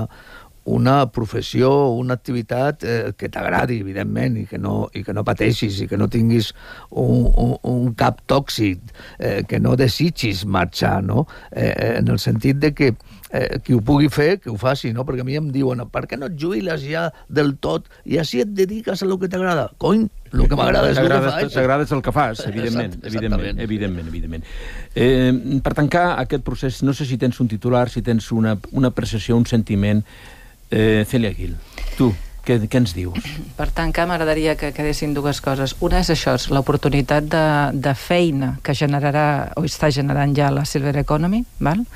una professió, una activitat eh, que t'agradi, evidentment, i que, no, i que no pateixis, i que no tinguis un, un, un cap tòxic, eh, que no desitgis marxar, no? Eh, en el sentit de que eh, qui ho pugui fer, que ho faci, no? Perquè a mi em diuen, per què no et jubiles ja del tot i així et dediques a lo que t'agrada? Cony, el que m'agrada és el que faig. T'agrada és el que fas, evidentment. Exact, evidentment, evidentment, evidentment. Eh, per tancar aquest procés, no sé si tens un titular, si tens una, una apreciació, un sentiment. Eh, Cèlia Gil, tu, què, què ens dius? Per tancar, m'agradaria que quedessin dues coses. Una és això, l'oportunitat de, de feina que generarà, o està generant ja la Silver Economy, val?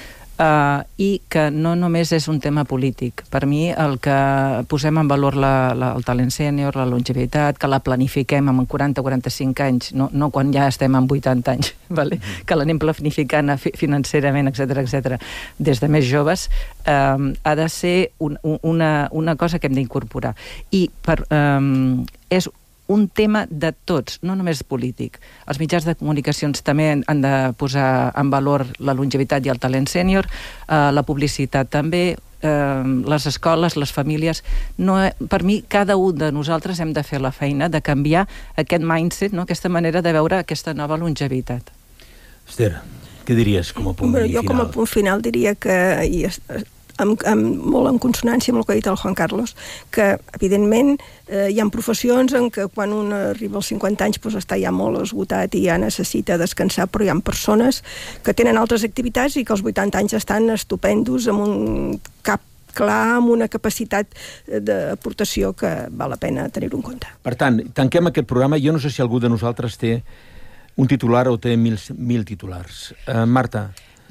Uh, i que no només és un tema polític. Per mi, el que posem en valor la, la, el talent sènior, la longevitat, que la planifiquem amb quaranta a quaranta-cinc anys, no, no quan ja estem amb vuitanta anys, vale? Mm. Que l'anem planificant financerament, etcètera, etcètera, des de més joves, um, ha de ser un, una, una cosa que hem d'incorporar. I per, um, és un tema de tots, no només polític. Els mitjans de comunicacions també han de posar en valor la longevitat i el talent sènior, eh, la publicitat també, eh, les escoles, les famílies. No, per mi, cada un de nosaltres hem de fer la feina de canviar aquest mindset, no? Aquesta manera de veure aquesta nova longevitat. Esther, què diries com a punt bueno, final? Jo com a punt final diria que i es, Amb, amb, molt en consonància amb el que ha dit el Juan Carlos, que evidentment eh, hi ha professions en què quan un arriba als cinquanta anys doncs, està ja molt esgotat i ja necessita descansar, però hi ha persones que tenen altres activitats i que als vuitanta anys estan estupendos amb un cap clar, amb una capacitat d'aportació que val la pena tenir-ho en compte. Per tant, tanquem aquest programa. Jo no sé si algú de nosaltres té un titular o té mil, mil titulars. Uh, Marta,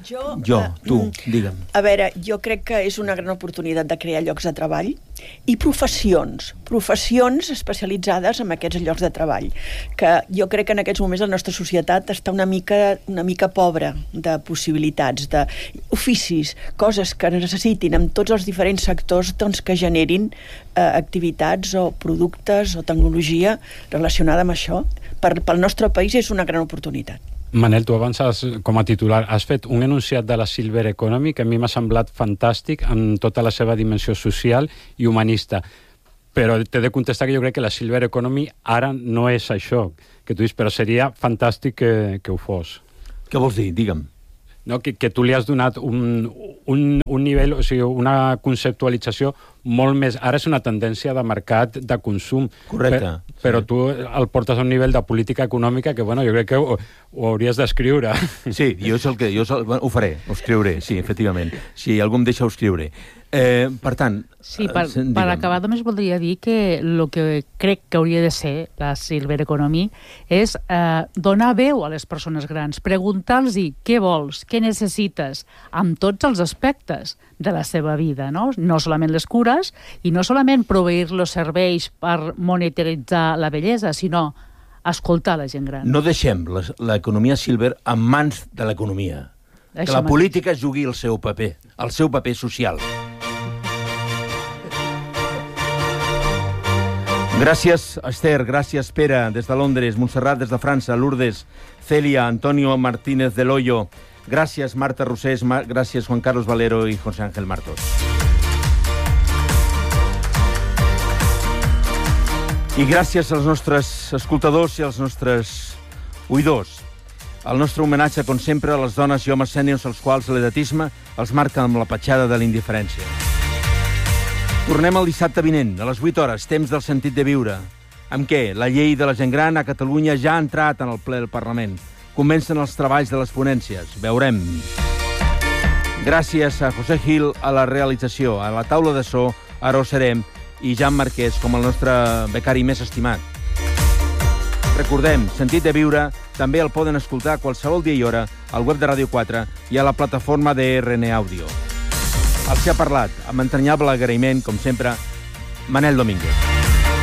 Jo, Jo, uh, tu, mm, digue'm. A veure, jo crec que és una gran oportunitat de crear llocs de treball i professions, professions especialitzades en aquests llocs de treball, que jo crec que en aquests moments la nostra societat està una mica, una mica pobra de possibilitats, d'oficis, coses que necessitin en tots els diferents sectors doncs, que generin eh, activitats o productes o tecnologia relacionada amb això. Per, pel nostre país és una gran oportunitat. Manel, tu abans has, com a titular has fet un enunciat de la Silver Economy que a mi m'ha semblat fantàstic en tota la seva dimensió social i humanista, però t'he de contestar que jo crec que la Silver Economy ara no és això que tu dius, però seria fantàstic que, que ho fos. Què vols dir? Digue'm. No, que, que tu li has donat un, un, un nivell, o sigui, una conceptualització molt més... Ara és una tendència de mercat de consum. Correcte. Per, però sí. tu el portes a un nivell de política econòmica que, bueno, jo crec que ho, ho hauries d'escriure. Sí, jo és el que... Jo és el, ho faré, ho escriuré, sí, efectivament. Si algú em deixa, ho escriuré. Eh, per tant... Sí, per, per acabar només voldria dir que el que crec que hauria de ser la Silver Economy és eh, donar veu a les persones grans, preguntar-los què vols, què necessites, amb tots els aspectes de la seva vida, no? No solament les cures i no solament proveir els serveis per monetaritzar la bellesa, sinó escoltar la gent gran. No deixem l'economia silver en mans de l'economia. Que la política jugui el seu paper, el seu paper social. Gràcies, Esther, gràcies, Pere, des de Londres, Montserrat, des de França, Lourdes, Celia, Antonio Martínez del Hoyo, gràcies, Marta Rosés, Mar gràcies, Juan Carlos Valero i José Ángel Martos. I gràcies als nostres escoltadors i als nostres oïdors. El nostre homenatge, com sempre, a les dones i homes sèniors als quals l'edatisme els marca amb la petjada de l'indiferència. Tornem el dissabte vinent, a les vuit hores, temps del sentit de viure. Amb què? La llei de la gent gran a Catalunya ja ha entrat en el ple del Parlament. Comencen els treballs de les ponències. Veurem. Gràcies a José Gil a la realització, a la taula de so, a Roserem i Jan Marquès com el nostre becari més estimat. Recordem, Sentit de Viure també el poden escoltar a qualsevol dia i hora al web de Ràdio quatre i a la plataforma de R N Audio. Els hi ha parlat, amb entranyable agraïment, com sempre, Manel Domínguez.